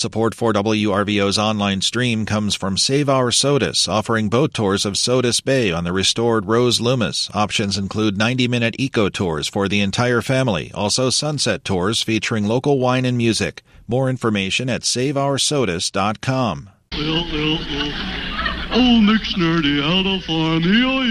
Support for WRVO's online stream comes from Save Our Sodus, offering boat tours of Sodus Bay on the restored Rose Loomis. Options include 90-minute eco tours for the entire family, also sunset tours featuring local wine and music. More information at saveoursodus.com. Old Nick Snurdy out of farm.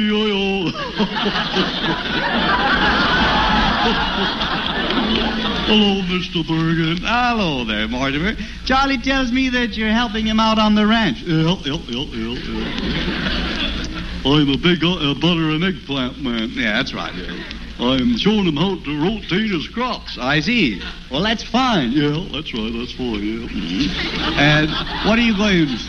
Hello, Mr. Bergen. Hello there, Mortimer. Charlie tells me that you're helping him out on the ranch. Yeah. I'm a big butter and eggplant man. Yeah, that's right. I'm showing him how to rotate his crops. I see. Well, that's fine. Yeah, that's right. That's fine, yeah. Mm-hmm. And what are you going to...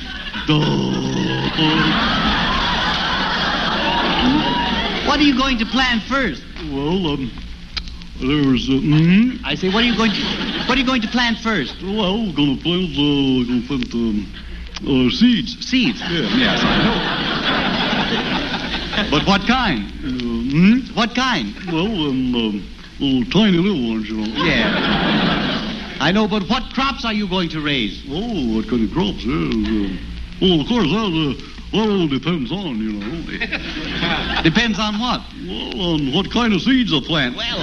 What are you going to plant first? Well, there's I say, what are you going to plant first? Well, we're going to plant seeds. Seeds? Yeah. Yes, I know. But what kind? What kind? Well, little tiny little ones, you know. Yeah. I know, but what crops are you going to raise? Oh, what kind of crops? Well, of course, that all depends on, you know. Depends on what? Well, on what kind of seeds I plant. Well,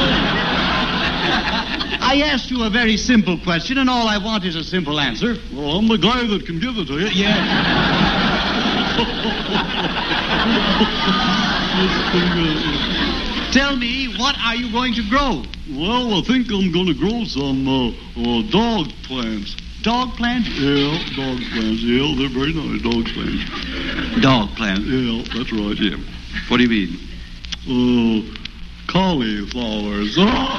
I asked you a very simple question, and all I want is a simple answer. Well, I'm the guy that can give it to you. Yeah. Tell me, what are you going to grow? Well, I think I'm going to grow some dog plants. Dog plants? Yeah, dog plants. Yeah, they're very nice, dog plants. Dog plants? Yeah, that's right, yeah. What do you mean? Cauliflowers.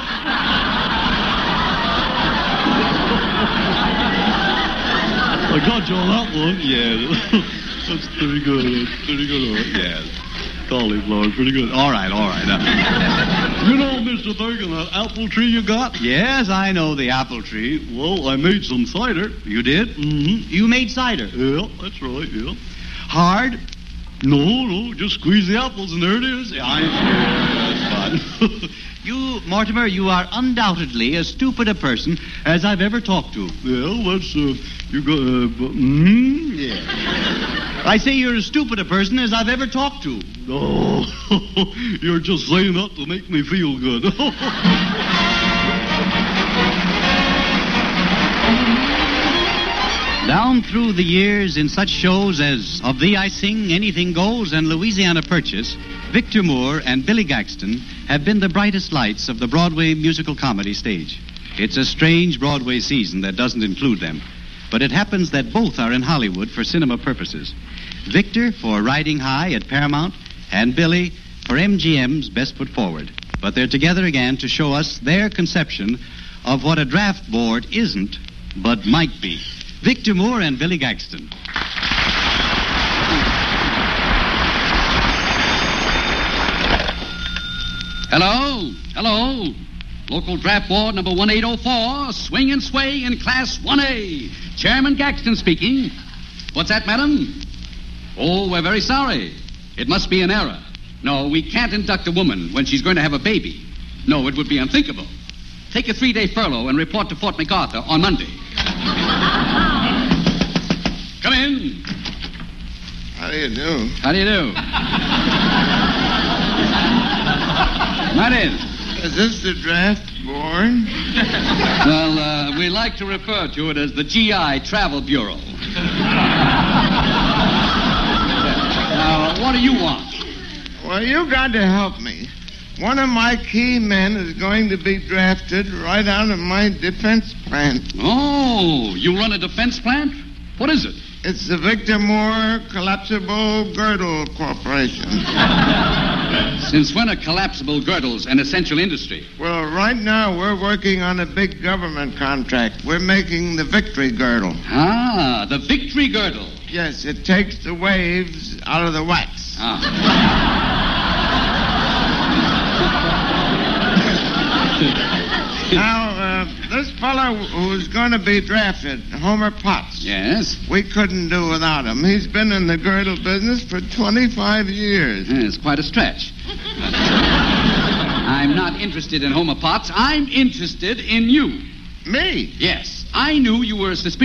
I got you on that one. Yeah. That's pretty good. Yes. Cauliflower, pretty good. All right. You know, Mr. Bergen, that apple tree you got? Yes, I know the apple tree. Well, I made some cider. You did? Mm-hmm. You made cider? Yeah, that's right, yeah. Hard? No, just squeeze the apples and there it is. Yeah, that's fun. You, Mortimer, you are undoubtedly as stupid a person as I've ever talked to. Well, that's, you got, Yeah. I say you're as stupid a person as I've ever talked to. Oh, you're just saying that to make me feel good. Down through the years in such shows as Of Thee I Sing, Anything Goes, and Louisiana Purchase, Victor Moore and Billy Gaxton have been the brightest lights of the Broadway musical comedy stage. It's a strange Broadway season that doesn't include them, but it happens that both are in Hollywood for cinema purposes. Victor for Riding High at Paramount, and Billy for MGM's Best Foot Forward. But they're together again to show us their conception of what a draft board isn't, but might be. Victor Moore and Billy Gaxton. Hello. Local draft board number 1804, swing and sway in class 1A. Chairman Gaxton speaking. What's that, madam? Oh, we're very sorry. It must be an error. No, we can't induct a woman when she's going to have a baby. No, it would be unthinkable. Take a 3-day furlough and report to Fort MacArthur on Monday. Come in. How do you do? How do you do? Come in. Is this the draft board? Well, we like to refer to it as the GI Travel Bureau. Now, what do you want? Well, you got to help me. One of my key men is going to be drafted right out of my defense plant. Oh, you run a defense plant? What is it? It's the Victor Moore Collapsible Girdle Corporation. Since when are collapsible girdles an essential industry? Well, right now we're working on a big government contract. We're making the Victory Girdle. Ah, the Victory Girdle. Yes, it takes the waves out of the wax. Now, this fellow who's going to be drafted, Homer Potts. Yes? We couldn't do without him. He's been in the girdle business for 25 years. It's quite a stretch. I'm not interested in Homer Potts. I'm interested in you. Me? Yes. I knew you were a suspicious